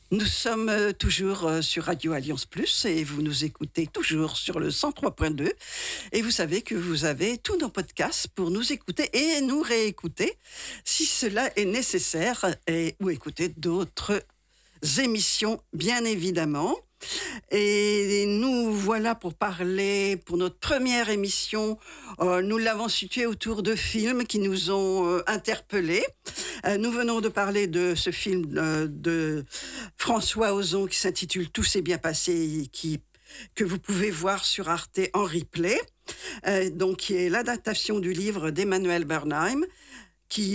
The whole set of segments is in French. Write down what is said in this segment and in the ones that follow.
Nous sommes toujours sur Radio Alliance Plus et vous nous écoutez toujours sur le 103.2 et vous savez que vous avez tous nos podcasts pour nous écouter et nous réécouter si cela est nécessaire ou écouter d'autres émissions bien évidemment. Et nous voilà pour parler, pour notre première émission, nous l'avons située autour de films qui nous ont interpellés. Nous venons de parler de ce film de François Ozon qui s'intitule Tout s'est bien passé, que vous pouvez voir sur Arte en replay, donc qui est l'adaptation du livre d'Emmanuel Bernheim, qui,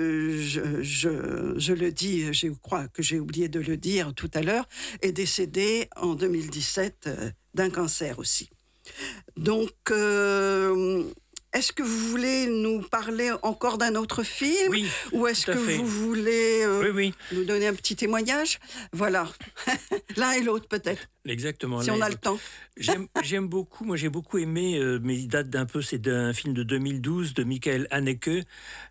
je le dis, je crois que j'ai oublié de le dire tout à l'heure, est décédé en 2017 d'un cancer aussi. Donc, est-ce que vous voulez nous parler encore d'un autre film? Oui, ou est-ce que vous voulez oui. nous donner un petit témoignage? Voilà, l'un et l'autre peut-être. Exactement. Si on a le temps. J'aime beaucoup, moi j'ai beaucoup aimé, mais il date d'un peu, c'est un film de 2012 de Michael Haneke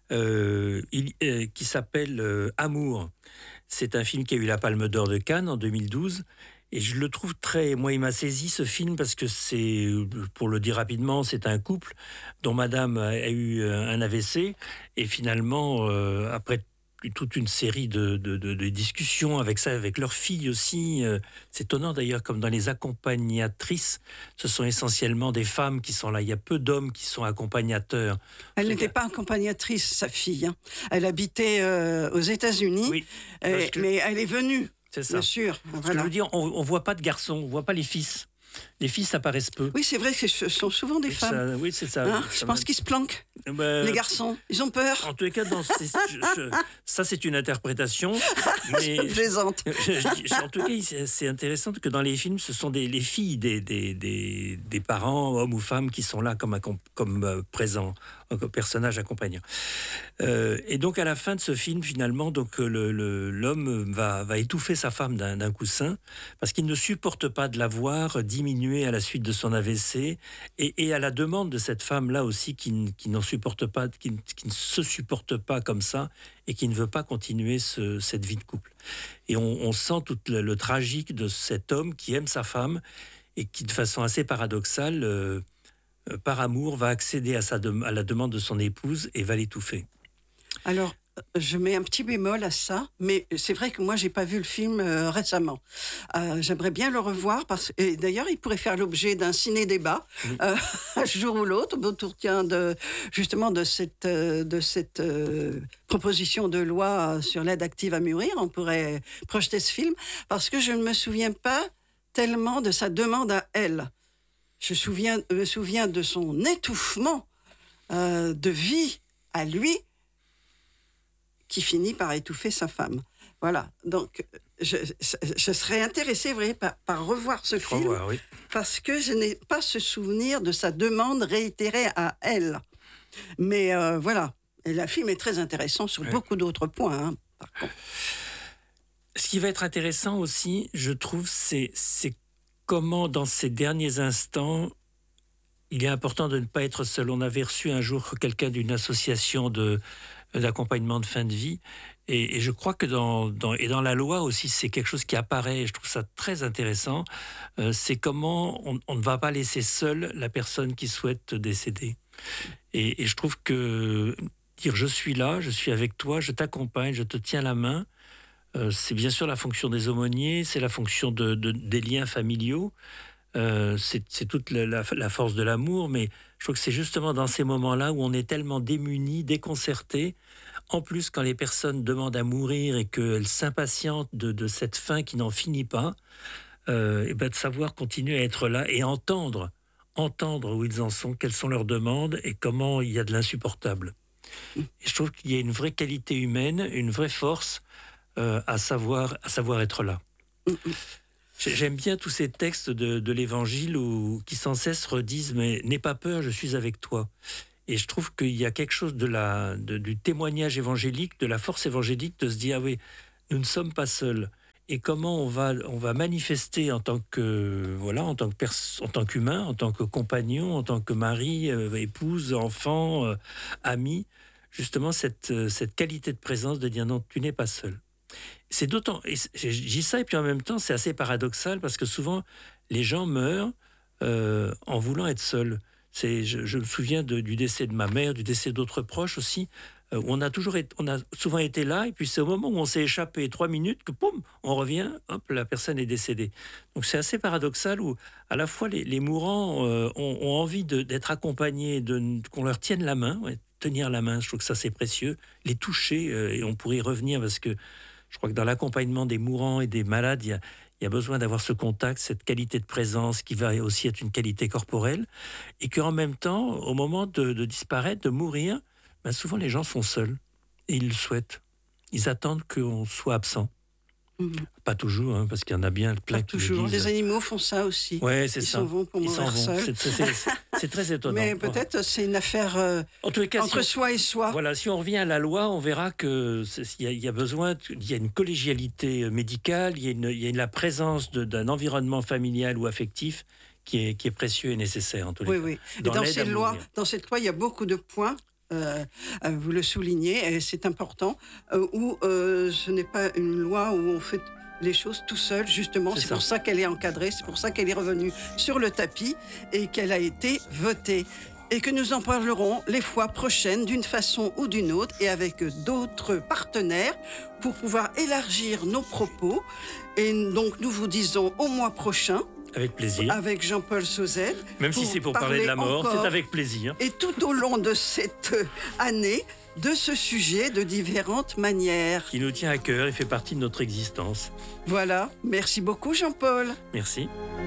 qui s'appelle Amour. C'est un film qui a eu la Palme d'Or de Cannes en 2012. Et je le trouve moi, il m'a saisi ce film parce que c'est, pour le dire rapidement, c'est un couple dont madame a eu un AVC et finalement, après toute une série de discussions avec ça, avec leur fille aussi. C'est étonnant d'ailleurs, comme dans les accompagnatrices, ce sont essentiellement des femmes qui sont là. Il y a peu d'hommes qui sont accompagnateurs. Elle n'était pas accompagnatrice, sa fille. Hein. Elle habitait aux États-Unis, oui, mais elle est venue. C'est ça. Bien sûr. Voilà. Que je veux dire, on voit pas de garçons, on voit pas les fils. Les fils apparaissent peu. Oui, c'est vrai que ce sont souvent des femmes. Oui, c'est ça. Hein, je pense qu'ils se planquent. Les garçons, ils ont peur. En tous les cas, ça c'est une interprétation. Mais je plaisante. En tout cas, c'est intéressant que dans les films, ce sont les filles des parents, hommes ou femmes, qui sont là comme présents, comme personnages accompagnants. Et donc à la fin de ce film, finalement, donc l'homme va étouffer sa femme d'un coussin parce qu'il ne supporte pas de la voir diminuer à la suite de son AVC et à la demande de cette femme-là aussi qui n'en supporte pas, qui ne se supporte pas comme ça et qui ne veut pas continuer cette vie de couple. Et on sent tout le tragique de cet homme qui aime sa femme et qui, de façon assez paradoxale, par amour, va accéder à la demande de son épouse et va l'étouffer. Alors, je mets un petit bémol à ça, mais c'est vrai que moi, j'ai pas vu le film récemment. J'aimerais bien le revoir, et d'ailleurs, il pourrait faire l'objet d'un ciné-débat, un jour ou l'autre, autour justement de cette proposition de loi sur l'aide active à mûrir. On pourrait projeter ce film, parce que je ne me souviens pas tellement de sa demande à elle. Je me souviens de son étouffement de vie à lui, qui finit par étouffer sa femme. Voilà. Donc, je serais intéressée par revoir ce film, oui. parce que je n'ai pas ce souvenir de sa demande réitérée à elle. Mais voilà. Et le film est très intéressant sur beaucoup d'autres points, hein, par contre. Ce qui va être intéressant aussi, je trouve, c'est comment, dans ces derniers instants, il est important de ne pas être seul. On avait reçu un jour quelqu'un d'une association d'accompagnement de fin de vie, et je crois que dans la loi aussi, c'est quelque chose qui apparaît, et je trouve ça très intéressant, c'est comment on ne va pas laisser seule la personne qui souhaite décéder. Et je trouve que dire je suis là, je suis avec toi, je t'accompagne, je te tiens la main, c'est bien sûr la fonction des aumôniers, c'est la fonction des liens familiaux, c'est toute la force de l'amour, mais je trouve que c'est justement dans ces moments-là où on est tellement démunis, déconcertés. En plus, quand les personnes demandent à mourir et qu'elles s'impatientent de cette fin qui n'en finit pas, et de savoir continuer à être là et entendre où ils en sont, quelles sont leurs demandes et comment il y a de l'insupportable. Et je trouve qu'il y a une vraie qualité humaine, une vraie force à savoir être là. J'aime bien tous ces textes de l'Évangile qui sans cesse redisent « mais n'aie pas peur, je suis avec toi ». Et je trouve qu'il y a quelque chose du témoignage évangélique, de la force évangélique, de se dire « ah oui, nous ne sommes pas seuls ». Et comment on va manifester en tant qu'humain, en tant que compagnon, en tant que mari, épouse, enfant, ami, justement cette qualité de présence de dire « non, tu n'es pas seul ». C'est d'autant, je dis ça et puis en même temps c'est assez paradoxal parce que souvent les gens meurent en voulant être seuls. Je me souviens du décès de ma mère, du décès d'autres proches aussi. Où on a souvent été là et puis c'est au moment où on s'est échappé 3 minutes que poum, on revient, hop, la personne est décédée. Donc c'est assez paradoxal où à la fois les mourants ont envie d'être accompagnés, qu'on leur tienne la main, ouais, tenir la main. Je trouve que ça c'est précieux, les toucher et on pourrait y revenir parce que je crois que dans l'accompagnement des mourants et des malades, il y a besoin d'avoir ce contact, cette qualité de présence qui va aussi être une qualité corporelle, et qu'en même temps, au moment de disparaître, de mourir, ben souvent les gens sont seuls, et ils le souhaitent. Ils attendent qu'on soit absent. Pas toujours, hein, parce qu'il y en a bien plein qui toujours. le disent. Les animaux font ça aussi. Ouais, c'est Ils ça. s'en vont pour mourir seuls. C'est très étonnant. Mais peut-être c'est une affaire en tous les cas, entre soi et soi. Voilà, si on revient à la loi, on verra qu'il y a besoin, il y a une collégialité médicale, il y a la présence d'un environnement familial ou affectif qui est précieux et nécessaire en tous les cas. Oui. Dans cette loi, il y a beaucoup de points. Vous le soulignez, et c'est important, où ce n'est pas une loi où on fait les choses tout seul, justement. C'est pour ça qu'elle est encadrée, c'est pour ça qu'elle est revenue sur le tapis et qu'elle a été votée. Et que nous en parlerons les fois prochaines d'une façon ou d'une autre et avec d'autres partenaires pour pouvoir élargir nos propos. Et donc nous vous disons au mois prochain. Avec plaisir. Avec Jean-Paul Sauzet. Même si c'est pour parler de la mort, c'est avec plaisir. Et tout au long de cette année, de ce sujet de différentes manières. Qui nous tient à cœur et fait partie de notre existence. Voilà. Merci beaucoup, Jean-Paul. Merci.